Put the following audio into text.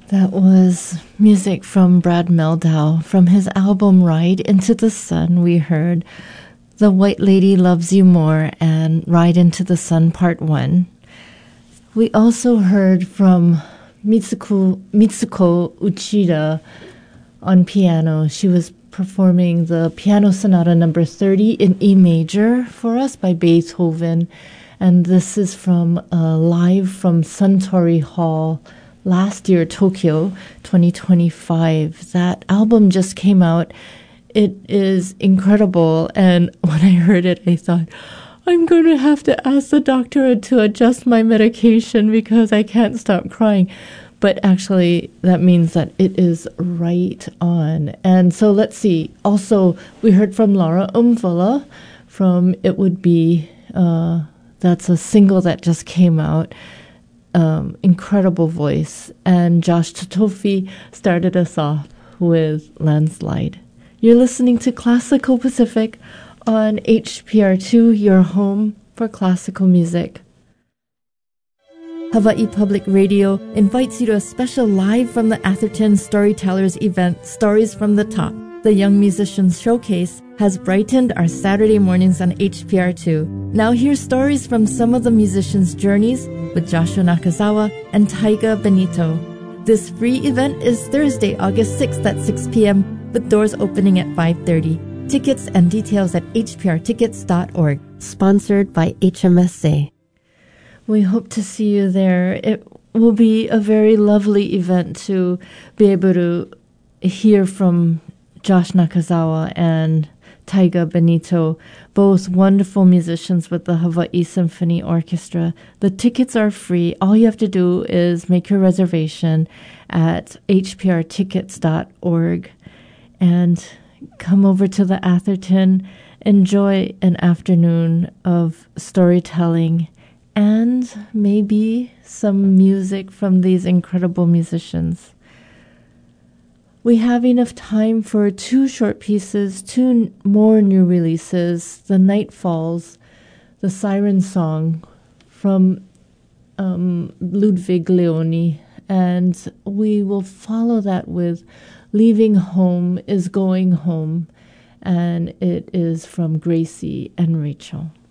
That was music from Brad Mehldau. From his album Ride Into the Sun, we heard The White Lady Loves You More and Ride Into the Sun Part 1. We also heard from Mitsuko Uchida on piano. She was performing the Piano Sonata number 30 in E major for us by Beethoven. And this is from live from Suntory Hall last year, Tokyo 2025. That album just came out. It is incredible. And when I heard it, I thought, I'm going to have to ask the doctor to adjust my medication because I can't stop crying. But actually, that means that it is right on. And so let's see. Also, we heard from Laura Umvula from It Would Be. That's a single that just came out. Incredible voice. And Josh Totofi started us off with Landslide. You're listening to Classical Pacific on HPR2, your home for classical music. Hawaii Public Radio invites you to a special Live from the Atherton Storytellers event, Stories from the Top. The Young Musicians Showcase has brightened our Saturday mornings on HPR2. Now hear stories from some of the musicians' journeys with Joshua Nakazawa and Taiga Benito. This free event is Thursday, August 6th at 6 p.m. with doors opening at 5:30. Tickets and details at hprtickets.org. Sponsored by HMSA. We hope to see you there. It will be a very lovely event to be able to hear from Josh Nakazawa and Taiga Benito, both wonderful musicians with the Hawaii Symphony Orchestra. The tickets are free. All you have to do is make your reservation at hprtickets.org and come over to the Atherton, enjoy an afternoon of storytelling and maybe some music from these incredible musicians. We have enough time for 2 short pieces, 2 more new releases. The Night Falls, the Siren Song from Ludwig Leoni. And we will follow that with Leaving Home is Going Home. And it is from Gracie and Rachel.